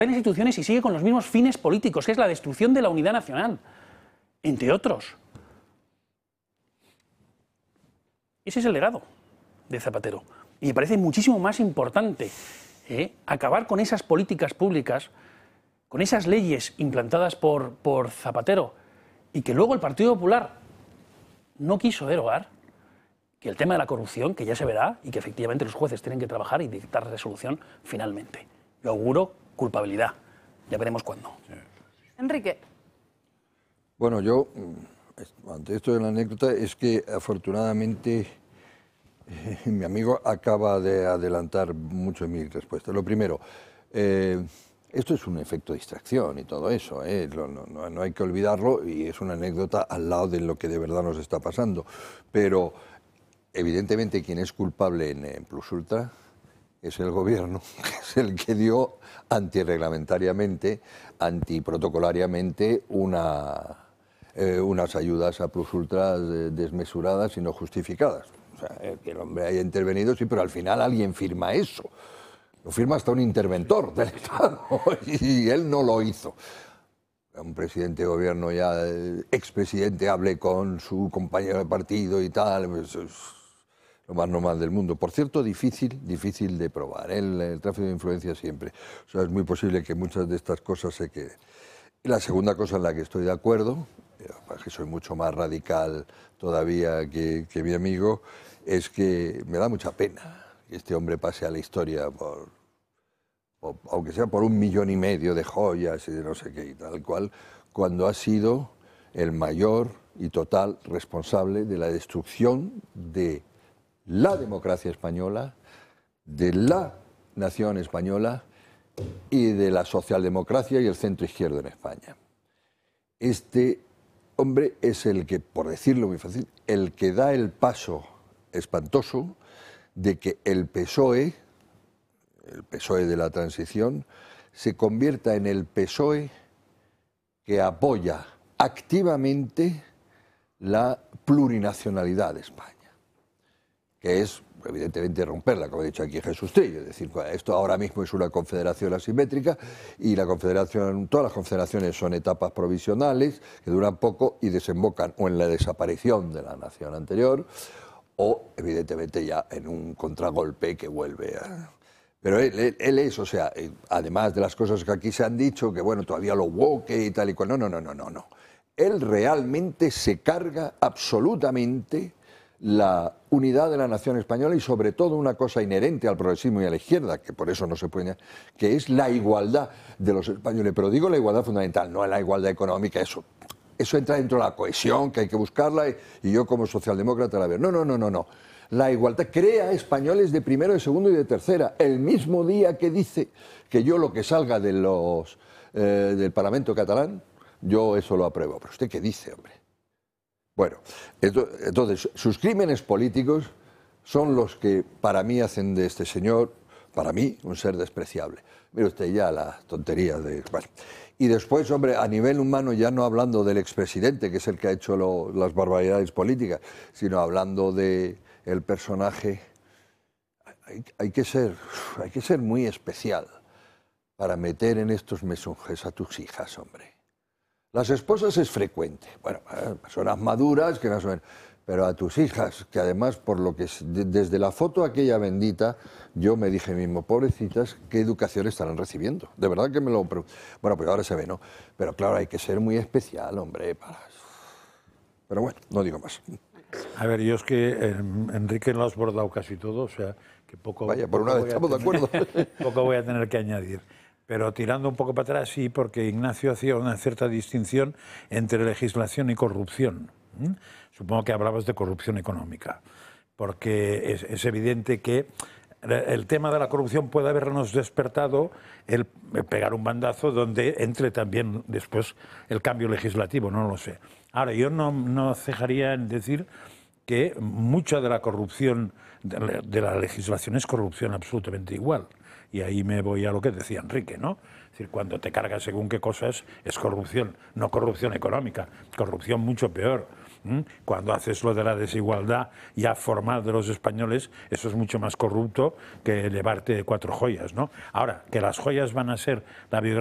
las instituciones y sigue con los mismos fines políticos, que es la destrucción de la unidad nacional, entre otros. Ese es el legado de Zapatero. Y me parece muchísimo más importante acabar con esas políticas públicas, con esas leyes implantadas por Zapatero y que luego el Partido Popular no quiso derogar, que el tema de la corrupción, que ya se verá y que efectivamente los jueces tienen que trabajar y dictar resolución finalmente. Yo auguro culpabilidad. Ya veremos cuándo. Enrique. Bueno, yo, ante esto de la anécdota, es que afortunadamente mi amigo acaba de adelantar mucho en mi respuesta. Lo primero, esto es un efecto de distracción y todo eso, no hay que olvidarlo y es una anécdota al lado de lo que de verdad nos está pasando. Pero evidentemente quien es culpable en Plus Ultra es el gobierno, que es el que dio antirreglamentariamente, antiprotocolariamente unas ayudas a Plus Ultra desmesuradas y no justificadas. O sea, que el hombre haya intervenido, sí, pero al final alguien firma eso. Lo firma hasta un interventor del Estado y él no lo hizo. Un presidente de gobierno ya, expresidente, hable con su compañero de partido y tal, pues es lo más normal del mundo. Por cierto, difícil de probar, el tráfico de influencia siempre. O sea, es muy posible que muchas de estas cosas se queden. Y la segunda cosa en la que estoy de acuerdo, que soy mucho más radical todavía que mi amigo, es que me da mucha pena que este hombre pase a la historia aunque sea por 1,5 millones de joyas y de no sé qué y tal cual, cuando ha sido el mayor y total responsable de la destrucción de la democracia española, de la nación española y de la socialdemocracia y el centro izquierdo en España. Este hombre es el que, por decirlo muy fácil, el que da el paso espantoso de que el PSOE de la transición, se convierta en el PSOE que apoya activamente la plurinacionalidad de España, que es, evidentemente, romperla, como ha dicho aquí Jesús Trillo. Es decir, esto ahora mismo es una confederación asimétrica y todas las confederaciones son etapas provisionales que duran poco y desembocan o en la desaparición de la nación anterior o, evidentemente, ya en un contragolpe que vuelve a... Pero él es, o sea, además de las cosas que aquí se han dicho, que bueno, todavía lo woke y tal y cual, no. Él realmente se carga absolutamente la unidad de la nación española y sobre todo una cosa inherente al progresismo y a la izquierda, que por eso no se puede, que es la igualdad de los españoles. Pero digo la igualdad fundamental, no la igualdad económica, eso entra dentro de la cohesión, que hay que buscarla, y yo como socialdemócrata la veo. No. La igualdad crea españoles de primero, de segundo y de tercera. El mismo día que dice que yo lo que salga de del Parlamento catalán, yo eso lo apruebo. ¿Pero usted qué dice, hombre? Bueno, entonces, sus crímenes políticos son los que para mí hacen de este señor, para mí, un ser despreciable. Mire usted ya las tonterías de... Bueno. Y después, hombre, a nivel humano, ya no hablando del expresidente, que es el que ha hecho las barbaridades políticas, sino hablando de el personaje, hay que ser muy especial para meter en estos mesunjes a tus hijas, hombre. Las esposas es frecuente, bueno, personas maduras, que más o menos, pero a tus hijas, que además, por lo que desde la foto aquella bendita, yo me dije mismo, pobrecitas, ¿qué educación estarán recibiendo? De verdad que me lo pregunto. Bueno, pues ahora se ve, ¿no? Pero claro, hay que ser muy especial, hombre, Pero bueno, no digo más. A ver, yo es que Enrique lo has bordado casi todo, o sea, que poco... Vaya, por una vez estamos de acuerdo. Poco voy a tener que añadir. Pero tirando un poco para atrás, sí, porque Ignacio hacía una cierta distinción entre legislación y corrupción. Supongo que hablabas de corrupción económica, porque es evidente que el tema de la corrupción puede habernos despertado el pegar un bandazo donde entre también después el cambio legislativo, no lo sé. Ahora, yo no cejaría en decir que mucha de la corrupción de la legislación es corrupción absolutamente igual. y ahí me voy a lo que decía Enrique, ¿no? Es decir, cuando te cargas según qué cosas es corrupción, no corrupción económica, corrupción mucho peor. Cuando haces lo de la desigualdad ya formal de los españoles, eso es mucho más corrupto que llevarte 4 joyas, ¿no? Ahora, que las joyas van a ser la biografía